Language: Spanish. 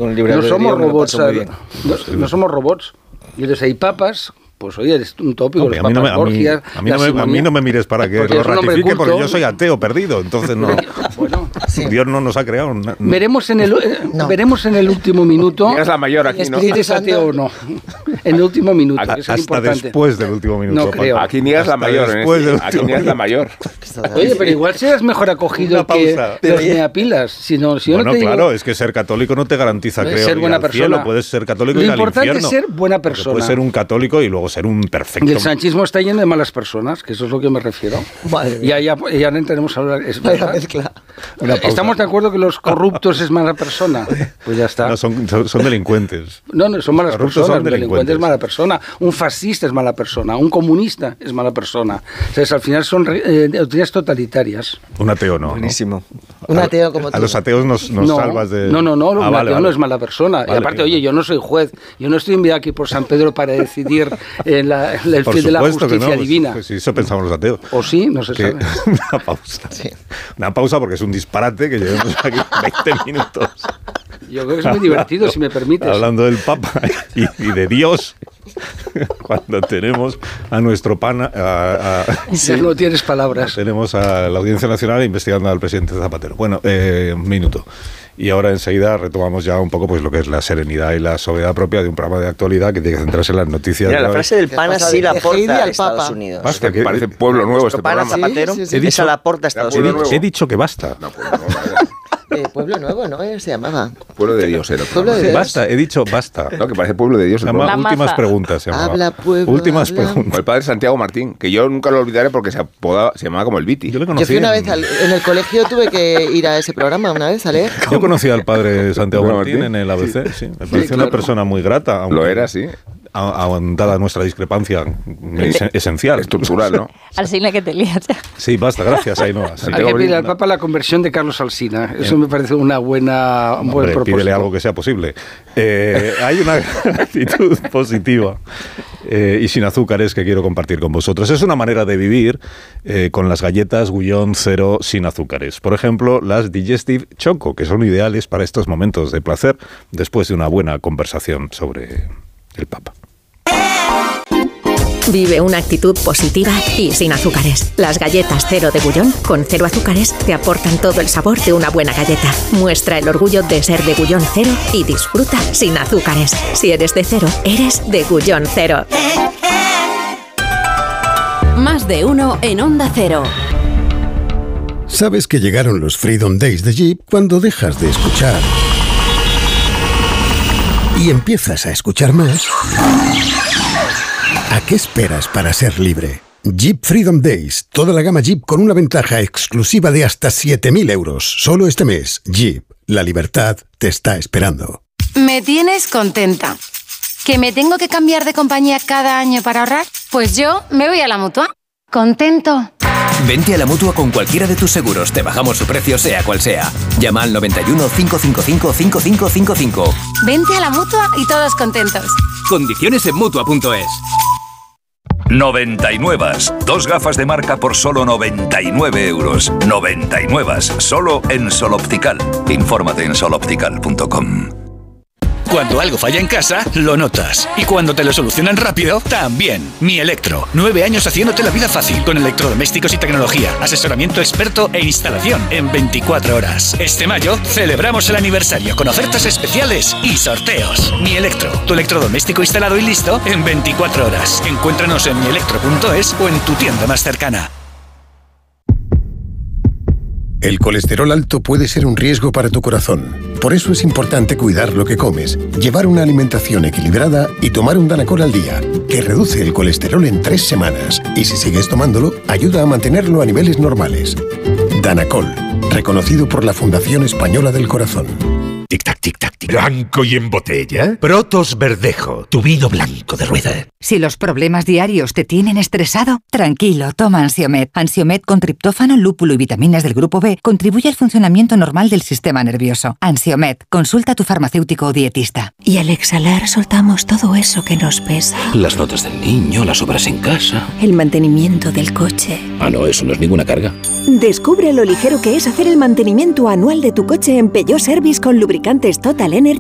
con el libre no somos albedrío robots, me lo paso muy bien. no somos robots. Y entonces hay papas, pues oye, es un tópico, Hombre, los papas Borgias, a mí no me mires para que porque lo es un hombre ratifique, culto. porque yo soy ateo perdido, entonces no. Bueno, Sí. Dios no nos ha creado. veremos en el último minuto Digas la mayor aquí, ¿no? si eres ateo o no. En el último minuto, que eso es Hasta importante. después del último minuto. No creo. Aquí niegas la Hasta mayor. después del Aquí último niegas la mayor. Oye, pero igual serás mejor acogido Una que pausa. los neapilas. Si yo Bueno, no te digo, claro, es que ser católico no te garantiza, creo, ser ir buena al persona. cielo. Puedes ser católico Lo y ir al importante infierno. es ser buena Porque persona. puedes ser un católico y luego ser un perfecto. Y el sanchismo está lleno de malas personas, que eso es lo que me refiero. Madre mía. Ya no entraremos a hablar. Es Vaya verdad. mezcla. Una pausa. ¿Estamos de acuerdo que los corruptos es mala persona? Pues ya está. No, son delincuentes. No, son malas Corruptos personas. son Un delincuente delincuentes. es mala persona. Un fascista es mala persona. Un comunista es mala persona. Entonces, al final son doctrinas totalitarias. Un ateo no. Buenísimo. Un ateo como tú. A los ateos nos salvas de... No, un Ah, ateo vale, no vale. es mala persona. Vale, y aparte, bien. oye, yo no soy juez. Yo no estoy enviado aquí por San Pedro para decidir el Por fin de la supuesto que justicia no, divina. Pues sí, eso pensamos los ateos. O sí, no se Que- sabe. Una pausa. Una pausa porque es un disparate que llevemos aquí 20 minutos. Yo creo que es muy divertido, si me permites. Hablando del Papa y de Dios, cuando tenemos a nuestro pana... Ya no tienes palabras. Tenemos a la Audiencia Nacional investigando al presidente Zapatero. Bueno, un minuto. Y ahora enseguida retomamos ya un poco pues lo que es la serenidad y la sobriedad propia de un programa de actualidad que tiene que centrarse en las noticias. Mira, la ¿no? frase del pana pasa sí de la Heidi aporta a al Estados Papa? Unidos. Basta, que Parece pueblo nuevo este Pana programa. Zapatero Sí, sí, sí. He dicho- esa la aporta a Estados Pueblo Unidos. nuevo. he dicho que basta. No, pueblo nuevo. Pueblo Nuevo, ¿no? Se llamaba. Pueblo de Dios era. Pueblo de Dios. Basta, he dicho basta. No, que parece pueblo de Dios. Se el llama programa. últimas maza. preguntas. Se llamaba. Habla, pueblo, Últimas habla. preguntas. Como el padre Santiago Martín, que yo nunca lo olvidaré porque se llamaba como el Viti. Yo le Yo conocí. fui una vez en el colegio, tuve que ir a ese programa una vez a leer. Yo conocí al padre Santiago ¿Bueno, Martín Martín? en el ABC, sí. Me pareció claro. una persona muy grata. Lo era, sí. Dada nuestra discrepancia esencial. Estructural, ¿no? Alsina que te lías. Sí, basta, gracias, Ainhoa. Sí. Hay que pedirle al Papa la conversión de Carlos Alsina. Eso me parece un buen Hombre, propósito. pídele algo que sea posible. Hay una actitud positiva y sin azúcares que quiero compartir con vosotros. Es una manera de vivir con las galletas Gullón Cero sin azúcares. Por ejemplo, las Digestive Choco, que son ideales para estos momentos de placer después de una buena conversación sobre el Papa. Vive una actitud positiva y sin azúcares. Las galletas Cero de Gullón, con 0 azúcares, te aportan todo el sabor de una buena galleta. Muestra el orgullo de ser de Gullón Cero y disfruta sin azúcares. Si eres de cero, eres de Gullón Cero. Más de uno en Onda Cero. Sabes que llegaron los Freedom Days de Jeep cuando dejas de escuchar y empiezas a escuchar más. ¿A qué esperas para ser libre? Jeep Freedom Days, toda la gama Jeep con una ventaja exclusiva de hasta 7.000 euros. Solo este mes, Jeep, la libertad te está esperando. Me tienes contenta. ¿Que me tengo que cambiar de compañía cada año para ahorrar? Pues yo me voy a la Mutua. ¿Contento? Vente a la Mutua con cualquiera de tus seguros. Te bajamos su precio sea cual sea. Llama al 91 555 5555. Vente a la Mutua y todos contentos. Condiciones en Mutua.es. 99. Dos gafas de marca por solo 99 euros. 99. Solo en Sol Optical. Infórmate en soloptical.com. Cuando algo falla en casa, lo notas. Y cuando te lo solucionan rápido, también. Mi Electro. 9 años haciéndote la vida fácil. Con electrodomésticos y tecnología. Asesoramiento experto e instalación en 24 horas. Este mayo celebramos el aniversario con ofertas especiales y sorteos. Mi Electro. Tu electrodoméstico instalado y listo en 24 horas. Encuéntranos en mielectro.es o en tu tienda más cercana. El colesterol alto puede ser un riesgo para tu corazón. Por eso es importante cuidar lo que comes, llevar una alimentación equilibrada y tomar un Danacol al día, que reduce el colesterol en 3 semanas. Y si sigues tomándolo, ayuda a mantenerlo a niveles normales. Danacol, reconocido por la Fundación Española del Corazón. Tic-tac, tic-tac, tic. ¿Blanco y en botella? Protos Verdejo, tu vino blanco de rueda. Si los problemas diarios te tienen estresado, tranquilo, toma Ansiomed. Ansiomed con triptófano, lúpulo y vitaminas del grupo B contribuye al funcionamiento normal del sistema nervioso. Ansiomed, consulta a tu farmacéutico o dietista. Y al exhalar soltamos todo eso que nos pesa. Las notas del niño, las obras en casa. El mantenimiento del coche. Ah, no, eso no es ninguna carga. Descubre lo ligero que es hacer el mantenimiento anual de tu coche en Peugeot Service con lubricantes Total Energy